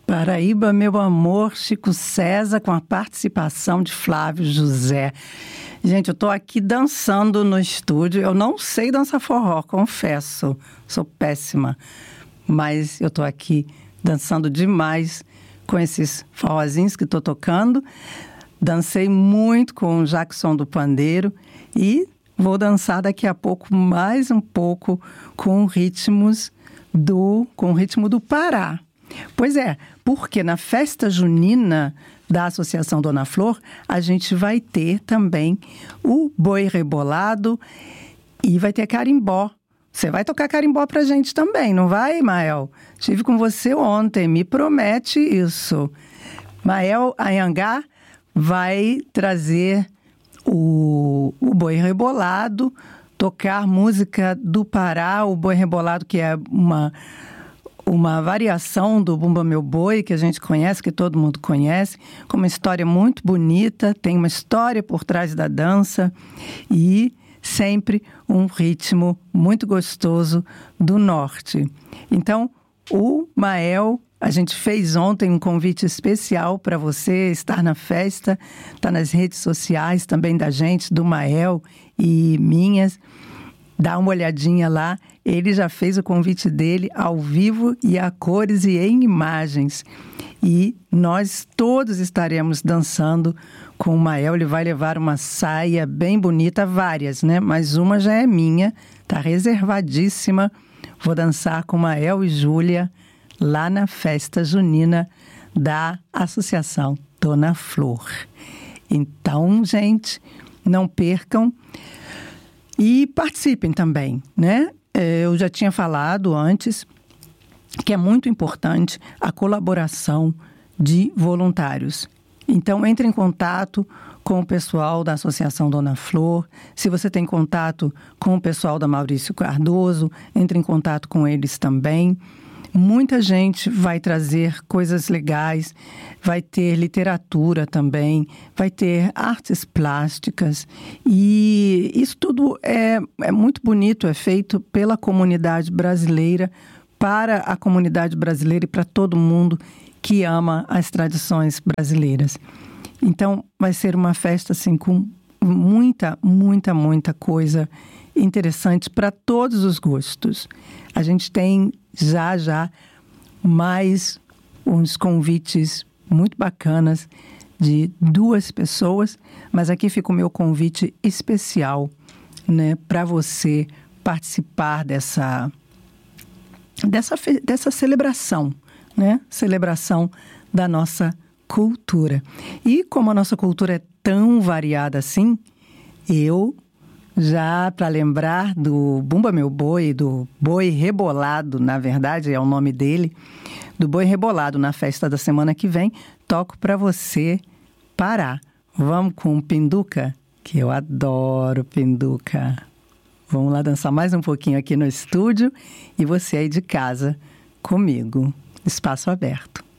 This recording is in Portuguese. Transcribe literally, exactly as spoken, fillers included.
Paraíba, meu amor, Chico César, com a participação de Flávio José. Gente, eu tô aqui dançando no estúdio. Eu não sei dançar forró, confesso. Sou péssima. Mas eu tô aqui dançando demais com esses forrozinhos que tô tocando. Dancei muito com o Jackson do Pandeiro e vou dançar daqui a pouco mais um pouco com ritmos do, com o ritmo do Pará. Pois é, porque na festa junina da Associação Dona Flor, a gente vai ter também o boi rebolado e vai ter carimbó. Você vai tocar carimbó pra gente também, não vai, Mael? Estive com você ontem, me promete isso. Mael Anhangá vai trazer o, o boi rebolado, tocar música do Pará, o boi rebolado, que é uma... uma variação do Bumba Meu Boi, que a gente conhece, que todo mundo conhece, com uma história muito bonita, tem uma história por trás da dança e sempre um ritmo muito gostoso do norte. Então, o Mael, a gente fez ontem um convite especial para você estar na festa, está nas redes sociais também da gente, do Mael e minhas. Dá uma olhadinha lá, ele já fez o convite dele ao vivo e a cores e em imagens. E nós todos estaremos dançando com o Mael. Ele vai levar uma saia bem bonita, várias, né? Mas uma já é minha, tá reservadíssima. Vou dançar com Mael e Júlia lá na festa junina da Associação Dona Flor. Então, gente, não percam. E participem também, né? Eu já tinha falado antes que é muito importante a colaboração de voluntários. Então, entre em contato com o pessoal da Associação Dona Flor. Se você tem contato com o pessoal da Maurício Cardoso, entre em contato com eles também. Muita gente vai trazer coisas legais, vai ter literatura também, vai ter artes plásticas e isso tudo é, é muito bonito, é feito pela comunidade brasileira, para a comunidade brasileira e para todo mundo que ama as tradições brasileiras. Então vai ser uma festa assim com muita, muita, muita coisa interessante para todos os gostos. A gente tem já, já, mais uns convites muito bacanas de duas pessoas, mas aqui fica o meu convite especial, né, para você participar dessa, dessa, dessa celebração, né, celebração da nossa cultura. E como a nossa cultura é tão variada assim, eu... já para lembrar do Bumba Meu Boi, do Boi Rebolado, na verdade é o nome dele, do Boi Rebolado na festa da semana que vem, toco para você Pará. Vamos com o Pinduca, que eu adoro Pinduca. Vamos lá dançar mais um pouquinho aqui no estúdio e você aí de casa comigo. Espaço aberto.